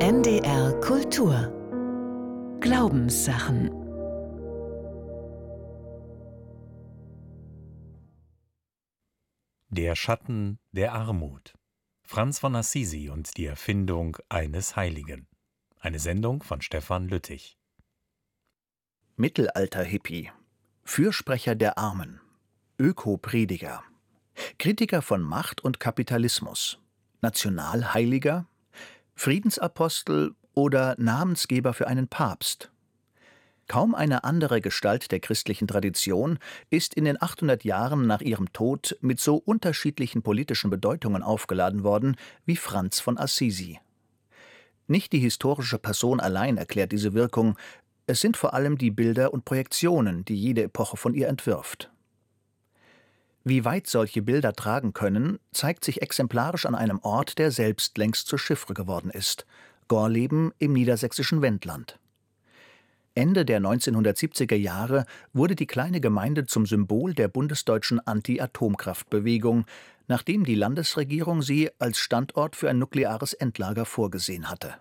NDR Kultur Glaubenssachen. Der Schatten der Armut. Franz von Assisi und die Erfindung eines Heiligen. Eine Sendung von Stefan Lüttich. Mittelalter-Hippie, Fürsprecher der Armen, Öko-Prediger, Kritiker von Macht und Kapitalismus, Nationalheiliger, Friedensapostel oder Namensgeber für einen Papst. Kaum eine andere Gestalt der christlichen Tradition ist in den 800 Jahren nach ihrem Tod mit so unterschiedlichen politischen Bedeutungen aufgeladen worden wie Franz von Assisi. Nicht die historische Person allein erklärt diese Wirkung, es sind vor allem die Bilder und Projektionen, die jede Epoche von ihr entwirft. Wie weit solche Bilder tragen können, zeigt sich exemplarisch an einem Ort, der selbst längst zur Chiffre geworden ist: Gorleben im niedersächsischen Wendland. Ende der 1970er Jahre wurde die kleine Gemeinde zum Symbol der bundesdeutschen Anti-Atomkraftbewegung, nachdem die Landesregierung sie als Standort für ein nukleares Endlager vorgesehen hatte.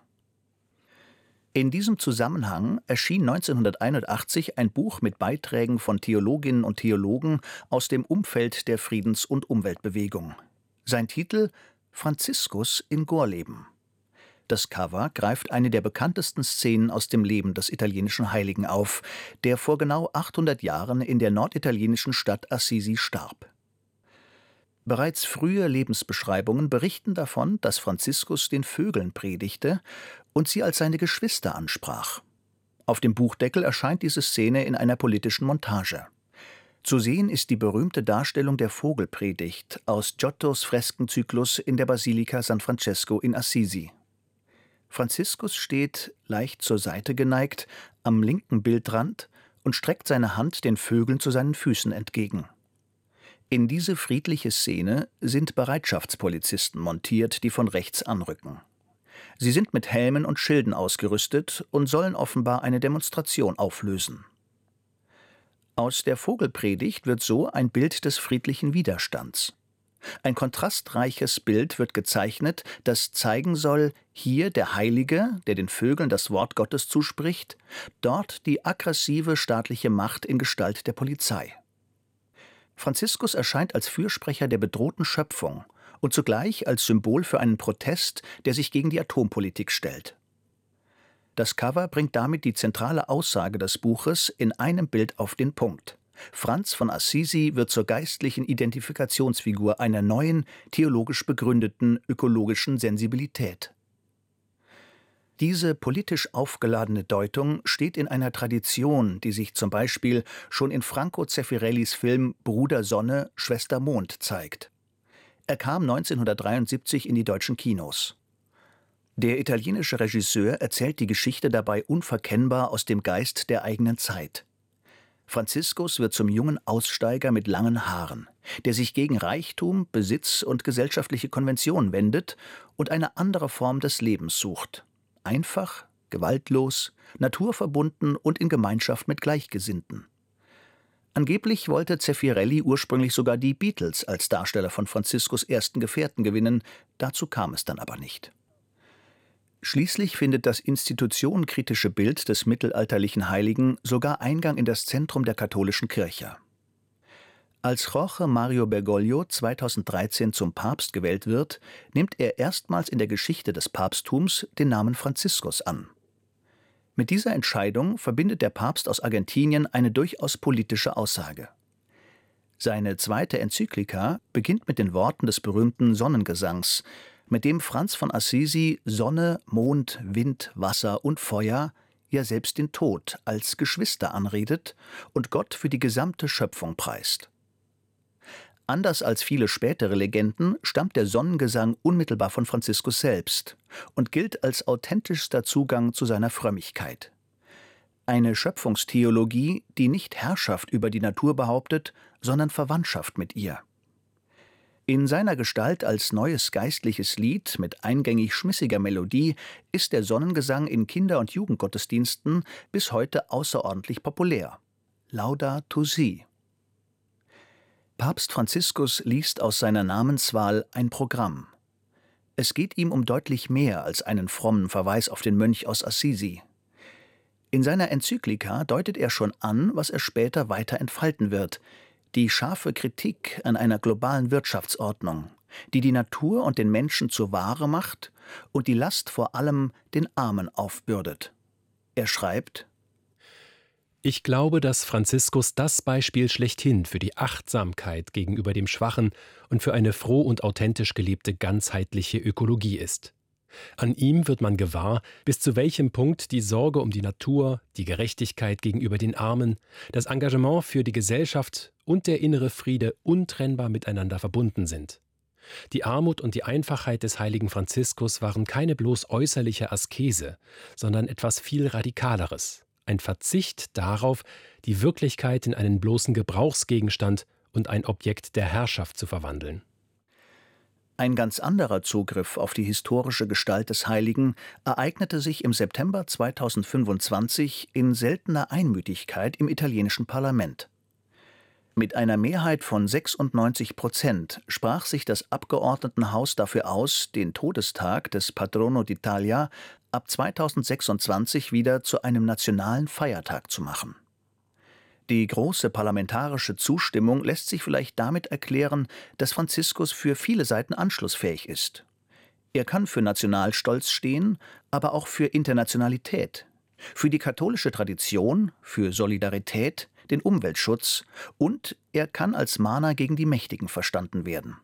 In diesem Zusammenhang erschien 1981 ein Buch mit Beiträgen von Theologinnen und Theologen aus dem Umfeld der Friedens- und Umweltbewegung. Sein Titel: Franziskus in Gorleben. Das Cover greift eine der bekanntesten Szenen aus dem Leben des italienischen Heiligen auf, der vor genau 800 Jahren in der norditalienischen Stadt Assisi starb. Bereits frühe Lebensbeschreibungen berichten davon, dass Franziskus den Vögeln predigte und sie als seine Geschwister ansprach. Auf dem Buchdeckel erscheint diese Szene in einer politischen Montage. Zu sehen ist die berühmte Darstellung der Vogelpredigt aus Giottos Freskenzyklus in der Basilika San Francesco in Assisi. Franziskus steht, leicht zur Seite geneigt, am linken Bildrand und streckt seine Hand den Vögeln zu seinen Füßen entgegen. In diese friedliche Szene sind Bereitschaftspolizisten montiert, die von rechts anrücken. Sie sind mit Helmen und Schilden ausgerüstet und sollen offenbar eine Demonstration auflösen. Aus der Vogelpredigt wird so ein Bild des friedlichen Widerstands. Ein kontrastreiches Bild wird gezeichnet, das zeigen soll: hier der Heilige, der den Vögeln das Wort Gottes zuspricht, dort die aggressive staatliche Macht in Gestalt der Polizei. Franziskus erscheint als Fürsprecher der bedrohten Schöpfung und zugleich als Symbol für einen Protest, der sich gegen die Atompolitik stellt. Das Cover bringt damit die zentrale Aussage des Buches in einem Bild auf den Punkt. Franz von Assisi wird zur geistlichen Identifikationsfigur einer neuen, theologisch begründeten ökologischen Sensibilität. Diese politisch aufgeladene Deutung steht in einer Tradition, die sich zum Beispiel schon in Franco Zeffirellis Film Bruder Sonne, Schwester Mond zeigt. Er kam 1973 in die deutschen Kinos. Der italienische Regisseur erzählt die Geschichte dabei unverkennbar aus dem Geist der eigenen Zeit. Franziskus wird zum jungen Aussteiger mit langen Haaren, der sich gegen Reichtum, Besitz und gesellschaftliche Konventionen wendet und eine andere Form des Lebens sucht. Einfach, gewaltlos, naturverbunden und in Gemeinschaft mit Gleichgesinnten. Angeblich wollte Zeffirelli ursprünglich sogar die Beatles als Darsteller von Franziskus' ersten Gefährten gewinnen, dazu kam es dann aber nicht. Schließlich findet das institutionenkritische Bild des mittelalterlichen Heiligen sogar Eingang in das Zentrum der katholischen Kirche. Als Jorge Mario Bergoglio 2013 zum Papst gewählt wird, nimmt er erstmals in der Geschichte des Papsttums den Namen Franziskus an. Mit dieser Entscheidung verbindet der Papst aus Argentinien eine durchaus politische Aussage. Seine zweite Enzyklika beginnt mit den Worten des berühmten Sonnengesangs, mit dem Franz von Assisi Sonne, Mond, Wind, Wasser und Feuer, ja selbst den Tod, als Geschwister anredet und Gott für die gesamte Schöpfung preist. Anders als viele spätere Legenden stammt der Sonnengesang unmittelbar von Franziskus selbst und gilt als authentischster Zugang zu seiner Frömmigkeit. Eine Schöpfungstheologie, die nicht Herrschaft über die Natur behauptet, sondern Verwandtschaft mit ihr. In seiner Gestalt als neues geistliches Lied mit eingängig schmissiger Melodie ist der Sonnengesang in Kinder- und Jugendgottesdiensten bis heute außerordentlich populär. Laudato si. Papst Franziskus liest aus seiner Namenswahl ein Programm. Es geht ihm um deutlich mehr als einen frommen Verweis auf den Mönch aus Assisi. In seiner Enzyklika deutet er schon an, was er später weiter entfalten wird: die scharfe Kritik an einer globalen Wirtschaftsordnung, die die Natur und den Menschen zur Ware macht und die Last vor allem den Armen aufbürdet. Er schreibt: Ich glaube, dass Franziskus das Beispiel schlechthin für die Achtsamkeit gegenüber dem Schwachen und für eine froh und authentisch gelebte ganzheitliche Ökologie ist. An ihm wird man gewahr, bis zu welchem Punkt die Sorge um die Natur, die Gerechtigkeit gegenüber den Armen, das Engagement für die Gesellschaft und der innere Friede untrennbar miteinander verbunden sind. Die Armut und die Einfachheit des heiligen Franziskus waren keine bloß äußerliche Askese, sondern etwas viel Radikaleres: ein Verzicht darauf, die Wirklichkeit in einen bloßen Gebrauchsgegenstand und ein Objekt der Herrschaft zu verwandeln. Ein ganz anderer Zugriff auf die historische Gestalt des Heiligen ereignete sich im September 2025 in seltener Einmütigkeit im italienischen Parlament. Mit einer Mehrheit von 96% sprach sich das Abgeordnetenhaus dafür aus, den Todestag des Patrono d'Italia ab 2026 wieder zu einem nationalen Feiertag zu machen. Die große parlamentarische Zustimmung lässt sich vielleicht damit erklären, dass Franziskus für viele Seiten anschlussfähig ist. Er kann für Nationalstolz stehen, aber auch für Internationalität, für die katholische Tradition, für Solidarität, den Umweltschutz, und er kann als Mahner gegen die Mächtigen verstanden werden.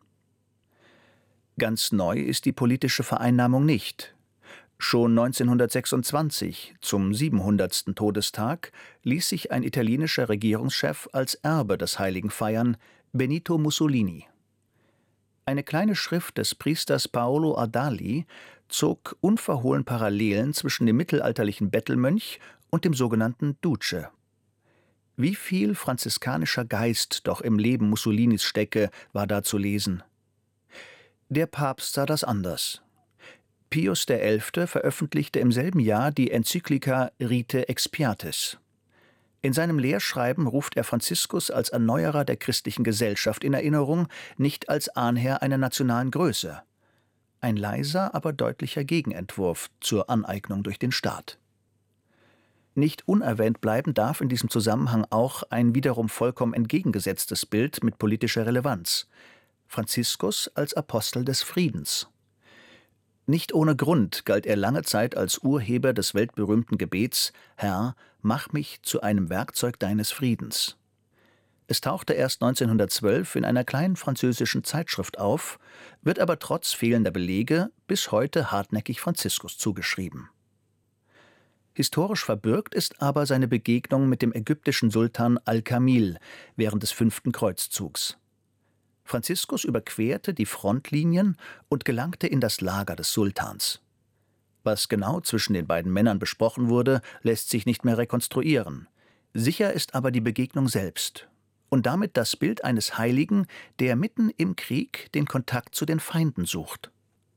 Ganz neu ist die politische Vereinnahmung nicht. Schon 1926, zum 700. Todestag, ließ sich ein italienischer Regierungschef als Erbe des Heiligen feiern, Benito Mussolini. Eine kleine Schrift des Priesters Paolo Ardali zog unverhohlen Parallelen zwischen dem mittelalterlichen Bettelmönch und dem sogenannten Duce. Wie viel franziskanischer Geist doch im Leben Mussolinis stecke, war da zu lesen. Der Papst sah das anders. Pius XI. Veröffentlichte im selben Jahr die Enzyklika Rite Expiatis. In seinem Lehrschreiben ruft er Franziskus als Erneuerer der christlichen Gesellschaft in Erinnerung, nicht als Ahnherr einer nationalen Größe. Ein leiser, aber deutlicher Gegenentwurf zur Aneignung durch den Staat. Nicht unerwähnt bleiben darf in diesem Zusammenhang auch ein wiederum vollkommen entgegengesetztes Bild mit politischer Relevanz: Franziskus als Apostel des Friedens. Nicht ohne Grund galt er lange Zeit als Urheber des weltberühmten Gebets: Herr, mach mich zu einem Werkzeug deines Friedens. Es tauchte erst 1912 in einer kleinen französischen Zeitschrift auf, wird aber trotz fehlender Belege bis heute hartnäckig Franziskus zugeschrieben. Historisch verbürgt ist aber seine Begegnung mit dem ägyptischen Sultan Al-Kamil während des 5. Kreuzzugs. Franziskus überquerte die Frontlinien und gelangte in das Lager des Sultans. Was genau zwischen den beiden Männern besprochen wurde, lässt sich nicht mehr rekonstruieren. Sicher ist aber die Begegnung selbst und damit das Bild eines Heiligen, der mitten im Krieg den Kontakt zu den Feinden sucht.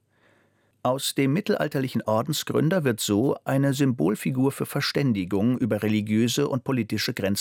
Aus dem mittelalterlichen Ordensgründer wird so eine Symbolfigur für Verständigung über religiöse und politische Grenzen